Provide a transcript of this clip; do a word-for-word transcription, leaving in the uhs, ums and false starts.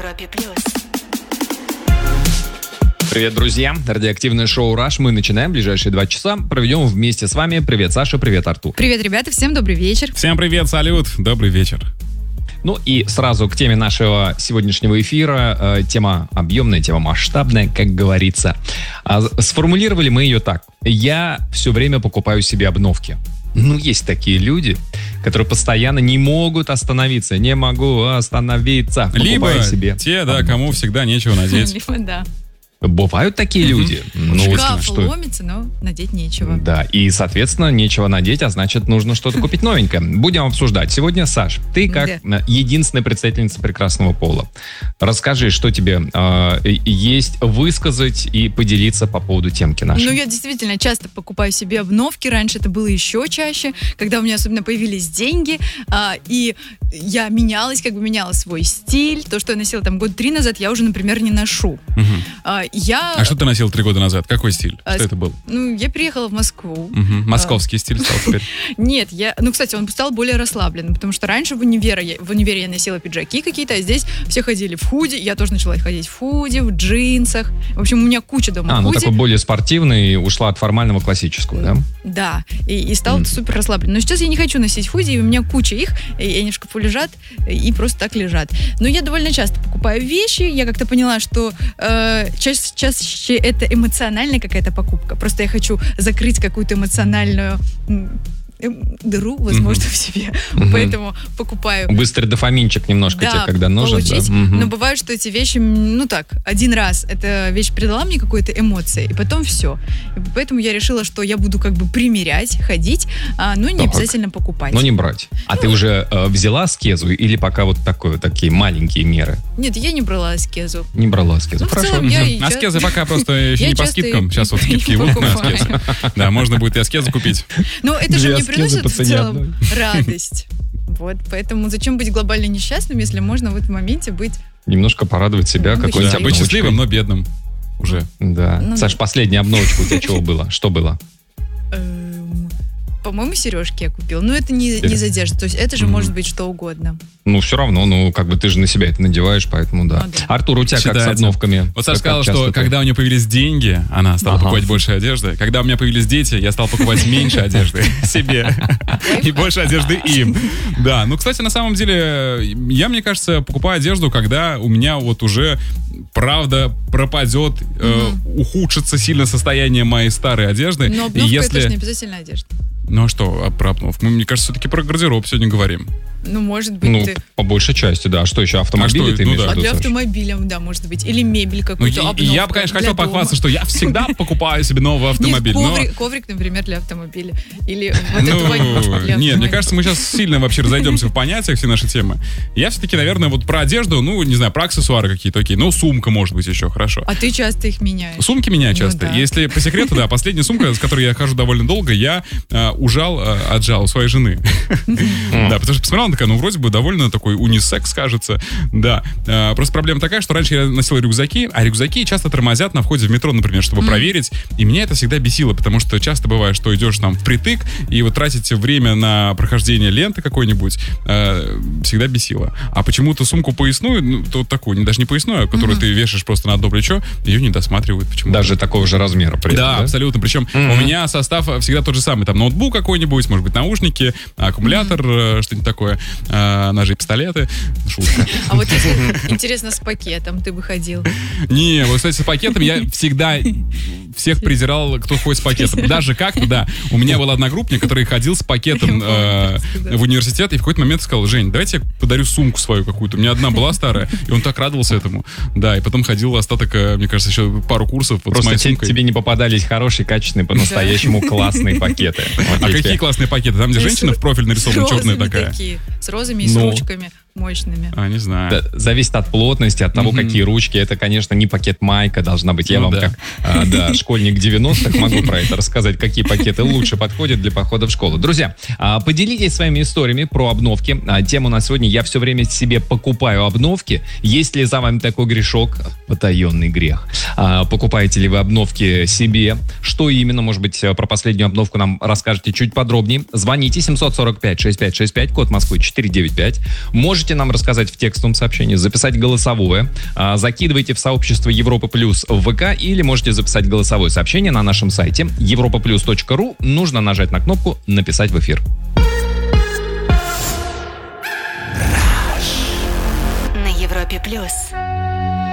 Европе плюс. Привет, друзья! Радиоактивное шоу «Раш». Мы начинаем. Ближайшие два часа проведем вместе с вами. Привет, Саша. Привет, Артур. Привет, ребята. Всем добрый вечер. Всем привет, салют. Добрый вечер. Ну и сразу к теме нашего сегодняшнего эфира. Э, тема объемная, тема масштабная, как говорится. А, сформулировали мы ее так. Я все время покупаю себе обновки. Ну, есть такие люди, которые постоянно не могут остановиться. Не могу остановиться. Либо себе те, да, кому всегда нечего надеть. Либо, да. Бывают такие люди. Ну, шкаф что... ломится, но надеть нечего. Да, и, соответственно, нечего надеть, а значит, нужно что-то купить новенькое. Будем обсуждать. Сегодня, Саш, ты как да. единственная представительница прекрасного пола. Расскажи, что тебе э, есть высказать и поделиться по поводу темки нашей. Ну, я действительно часто покупаю себе обновки. Раньше это было еще чаще, когда у меня особенно появились деньги, э, и я менялась, как бы меняла свой стиль. То, что я носила там год три назад, я уже, например, не ношу. Угу. Я... А что ты носил три года назад? Какой стиль? А, что это был? Ну, я переехала в Москву. Угу. Московский а... стиль стал теперь? Нет, я... Ну, кстати, он стал более расслабленным, потому что раньше в универе, в универе я носила пиджаки какие-то, а здесь все ходили в худи. Я тоже начала ходить в худи, в джинсах. В общем, у меня куча дома а, худи. А, ну такой более спортивный, ушла от формального к классическому, да? Да, и, и стал mm. супер расслабленным. Но сейчас я не хочу носить худи, и у меня куча их, и они в шкафу лежат, и просто так лежат. Но я довольно часто покупаю вещи. Я как-то поняла, что э, чаще, чаще это эмоциональная какая-то покупка. Просто я хочу закрыть какую-то эмоциональную дыру, возможно, mm-hmm. в себе. Mm-hmm. Поэтому покупаю. Быстрый дофаминчик немножко да, тебе, когда нужен. Получить. Да. Mm-hmm. Но бывает, что эти вещи, ну так, один раз эта вещь придала мне какой-то эмоции, и потом все. И поэтому я решила, что я буду как бы примерять, ходить, а, но не так. обязательно покупать. Но не брать. А ну, ты уже э, взяла аскезу или пока вот такое, такие маленькие меры? Нет, я не брала аскезу. Не брала аскезу. Ну, хорошо. Mm-hmm. Аскезы пока просто еще не по скидкам. Сейчас вот скидки будут на аскезы. Да, можно будет и аскезу купить. Ну, это же мне приносит в целом радость. Вот, поэтому зачем быть глобально несчастным, если можно в этом моменте быть... Немножко порадовать себя. Ну, какой-нибудь да, быть счастливым, но бедным уже. Да. Ну, Саш, да. Последняя обновочка у тебя чего было? Что было? По-моему, сережки я купила. Но это не, не задержит. То есть это же mm-hmm. может быть что угодно. Ну, все равно, ну, как бы ты же на себя это надеваешь, поэтому да. Ну, да. Артур, у тебя Считается. Как с обновками? Вот Саша сказала, что ты... когда у нее появились деньги, она стала ага. покупать больше одежды. Когда у меня появились дети, я стал покупать меньше одежды себе. И больше одежды им. Да, ну, кстати, на самом деле, я, мне кажется, покупаю одежду, когда у меня вот уже правда пропадет, ухудшится сильно состояние моей старой одежды. Но обновка это же не обязательно одежда. Ну а что а про обновку? Мы, мне кажется, все-таки про гардероб сегодня говорим. Ну, может быть, ну, ты... по большей части, да. Что еще, автомобили а что? ты ну, имеешь да. в виду, А для Саша? автомобиля, да, может быть. Или мебель какую-то, ну, обновку. Я бы, конечно, хотел дома. похвастаться, что я всегда покупаю себе новый автомобиль. Нет, коврик, но... коврик, например, для автомобиля. Или вот ну, эту водичку. Нет, мне кажется, мы сейчас сильно вообще разойдемся в понятиях все наши темы. Я все-таки, наверное, вот про одежду, ну, не знаю, про аксессуары какие-то, окей. Ну, сумка, может быть, еще, хорошо. А ты часто их меняешь? Сумки меняю часто. Ну, да. Если по секрету, да, последняя сумка, с которой я хожу довольно долго, я э, ужал, э, отжал у своей жены. Да, потому что посмотрел, она такая, ну, вроде бы довольно такой унисекс, кажется. Да. Просто проблема такая, что раньше я носил рюкзаки, а рюкзаки часто тормозят на входе в метро, например, чтобы проверить. И меня это всегда бесило, потому что часто бывает, что идешь там впритык, и вот тратить время на прохождение ленты какой-нибудь всегда бесило. А почему-то сумку поясную, ну, то такую, даже не поясную, которую ты вешаешь просто на одно плечо, ее не досматривают почему-то. Даже такого же размера при этом, да, да, абсолютно. Причем mm-hmm. у меня состав всегда тот же самый. Там ноутбук какой-нибудь, может быть, наушники, аккумулятор, mm-hmm. что-нибудь такое, ножи, пистолеты. Шутка. А вот если, интересно, с пакетом ты бы ходил? Не, вот, кстати, с пакетом я всегда всех презирал, кто ходит с пакетом. Даже как-то, да. У меня был одногруппник, который ходил с пакетом э, в университет, и в какой-то момент сказал: Жень, давайте я подарю сумку свою какую-то. У меня одна была старая, и он так радовался этому. Да, и потом ходил остаток, мне кажется, еще пару курсов вот. Просто с моей тебе не попадались хорошие, качественные, по-настоящему классные пакеты. А какие классные пакеты? Там, где женщина в профиль нарисована, черная такая. С розами и с ручками мощными. А, не знаю. Да, зависит от плотности, от того, mm-hmm. какие ручки. Это, конечно, не пакет майка должна быть. Я ну, вам да. как а, да, школьник девяностых могу про это рассказать, какие пакеты лучше подходят для похода в школу. Друзья, а, поделитесь своими историями про обновки. А, тема на сегодня: я все время себе покупаю обновки. Есть ли за вами такой грешок? Потаенный грех. А, покупаете ли вы обновки себе? Что именно? Может быть, про последнюю обновку нам расскажете чуть подробнее. Звоните семь сорок пять шестьдесят пять шестьдесят пять, код Москвы четыреста девяносто пять. Можете можете нам рассказать в текстовом сообщении, записать голосовое. А, закидывайте в сообщество Европа Плюс в ВК или можете записать голосовое сообщение на нашем сайте европа плюс точка ру. Нужно нажать на кнопку «Написать в эфир». На Европе Плюс.